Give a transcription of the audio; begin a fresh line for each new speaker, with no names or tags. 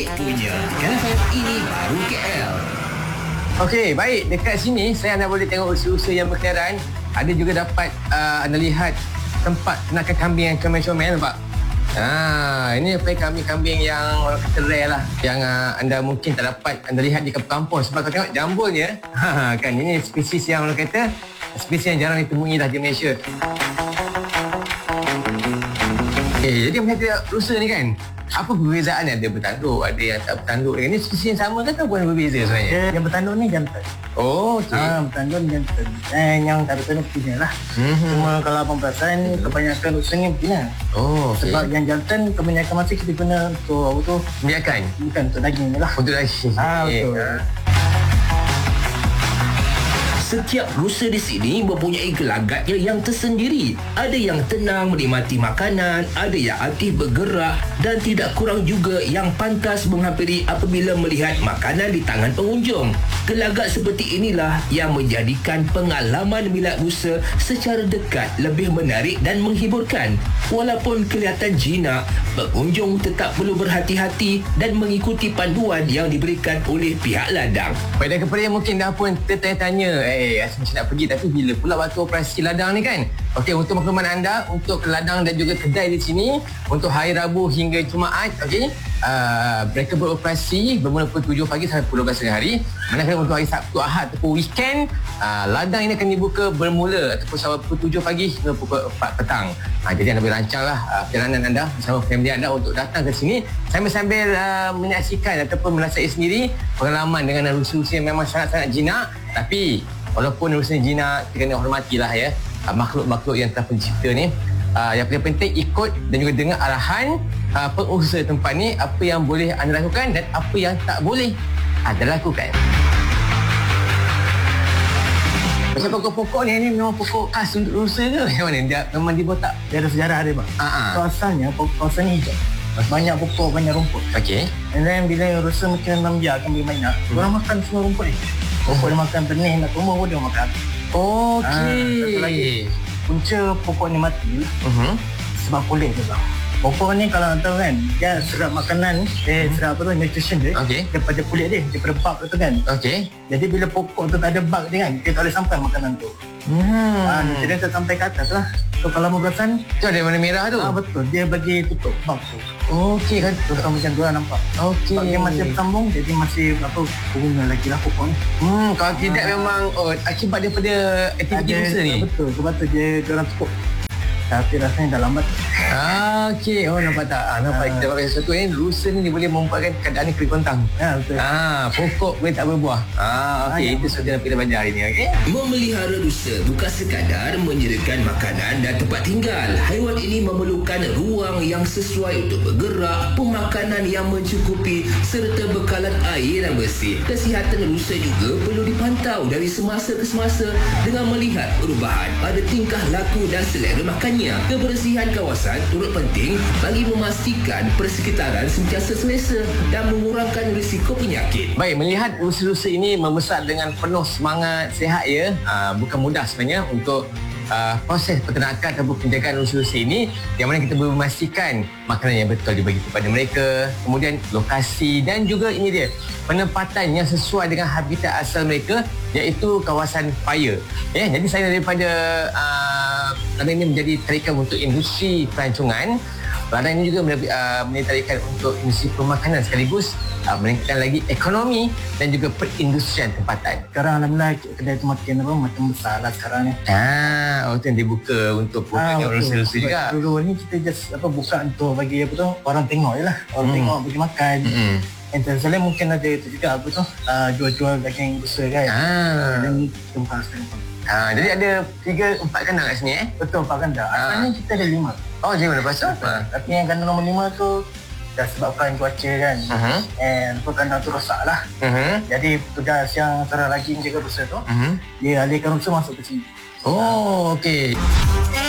punya KFM ini baru KL.
Okey, baik. Dekat sini saya anda boleh tengok usaha-usaha yang berkeliaran. Ada juga dapat anda lihat tempat penakan kambing yang comel-comel, nampak? Ini kambing yang orang kata rare lah, yang anda mungkin tak dapat anda lihat di kampung. Sebab kau tengok jambulnya, kan ini spesies yang orang kata spesies yang jarang ditemui dah di Malaysia. Okey, jadi macam rusa ni kan, apa perbezaan? Ada bertanduk, ada yang tak bertanduk. Ini spesies yang sama ke atau bukan berbeza sebenarnya?
Yang bertanduk ni jantan.
Oh, okey.
Bertanduk ni jantan. Yang tak bertanduk betina lah. Cuma kalau abang perasan, kebanyakan rusa ni betina.
Oh, okey.
Sebab yang jantan kebanyakan masa kita guna untuk apa tu?
Biarkan?
Bukan, untuk daging ni lah.
Untuk daging.
Betul.
Setiap rusa di sini mempunyai gelagatnya yang tersendiri. Ada yang tenang menikmati makanan, ada yang aktif bergerak dan tidak kurang juga yang pantas menghampiri apabila melihat makanan di tangan pengunjung. Gelagat seperti inilah yang menjadikan pengalaman melihat rusa secara dekat lebih menarik dan menghiburkan. Walaupun kelihatan jinak, pengunjung tetap perlu berhati-hati dan mengikuti panduan yang diberikan oleh pihak ladang.
Pada kepada yang mungkin dah pun tertanya-tanya, rasa macam nak pergi tapi bila pula waktu operasi ladang ni kan? Okey, untuk makluman anda, untuk ladang dan juga kedai di sini, untuk hari Rabu hingga Jumaat, okey, mereka beroperasi bermula pukul 7 pagi sampai pukul 12 tengah hari. Manakala untuk hari Sabtu, Ahad ataupun weekend, ladang ini akan dibuka bermula ataupun sampai pukul 7 pagi hingga pukul 4 petang. Jadi anda boleh rancanglah perjalanan anda bersama family anda untuk datang ke sini sambil menyaksikan ataupun merasai sendiri pengalaman dengan rusa-rusa yang memang sangat-sangat jinak. Tapi walaupun rusa jinak, kita kena hormatilah ya makhluk-makhluk yang telah pencipta ni. Yang paling penting ikut dan juga dengar arahan pengusaha tempat ni, apa yang boleh anda lakukan dan apa yang tak boleh anda lakukan. Macam pokok-pokok ni memang pokok khas untuk rusa ke? Macam mana? Memang dibotak?
Dia ada sejarah dia, bang. So, asalnya kawasan ni hijau. Banyak pokok, banyak rumput.
Okey.
And then bila rusa mungkin dalam biarkan bermain, orang makan semua rumput ni. Rumput dia makan benih, nak tumbuh pun dia makan.
Okey.
Satu lagi, punca pokok ni mati sebab kulit dia, bang. Pokok ni kalau tahu kan, dia serap makanan, serap apa tu, nutrition dia daripada kulit dia, daripada bark tu kan.
Okey.
Jadi bila pokok tu tak ada bark dia kan, dia tak boleh sampai makanan tu. Jadi dia tak sampai ke atas lah. So kalau mau perasan,
tu ada warna merah tu.
Betul, dia bagi tutup bark tu.
Okey kan,
tutup macam tu lah nampak.
Okey.
Sebab dia masih bersambung, jadi masih hubungan lagi lah pokok ni.
Kalau tidak memang akibat daripada aktiviti rusa ni.
Betul, sebab tu dia orang tutup. Tapi rasanya dah lambat.
Okey. Nampak tak? Nampak kita pakai sesuatu ni, rusa ni dia boleh membuatkan keadaan ni kering kontang.
Betul.
Pokok boleh tak berbuah. Okey, itu sesuatu yang kita belajar hari ni, okey.
Memelihara rusa bukan sekadar menyediakan makanan dan tempat tinggal. Haiwan ini memerlukan ruang yang sesuai untuk bergerak, pemakanan yang mencukupi serta bekalan air yang bersih. Kesihatan rusa juga perlu dipantau dari semasa ke semasa dengan melihat perubahan pada tingkah laku dan selera makannya. Kebersihan kawasan turut penting bagi memastikan persekitaran sentiasa selesa dan mengurangkan risiko penyakit.
Baik, melihat rusa-rusa ini membesar dengan penuh semangat, sihat ya. Bukan mudah sebenarnya untuk proses peternakan ataupun penjagaan rusa-rusa ini, yang mana kita boleh memastikan makanan yang betul dibagi kepada mereka, kemudian lokasi dan juga ini dia penempatan yang sesuai dengan habitat asal mereka, iaitu kawasan fire. Jadi saya daripada ladang ini menjadi tarikan untuk industri pelancongan. Ladang ini juga menjadi tarikan untuk industri pemakanan sekaligus meningkatkan lagi ekonomi dan juga perindustrian tempatan.
Sekarang alhamdulillah kedai tu makin besar lah sekarang ni.
Itu yang dibuka untuk bukan rusa-rusa juga.
Dulu ni kita just buka untuk bagi orang tengok je lah. Orang tengok pergi makan. And selain mungkin ada itu juga jual-jual daging rusa kan. Dan kita buka sekarang.
Jadi ada 3-4 kandang kat sini
Betul, 4 kandang. Asalnya kita ada 5.
Jadi mana pasal?
Tapi yang kandang nombor 5 tu dah sebabkan cuaca kan. And kandang tu rosak lah. Jadi petugas yang seorang lagi menjaga rusa tu, dia alihkan rusa masuk ke sini.
Okey.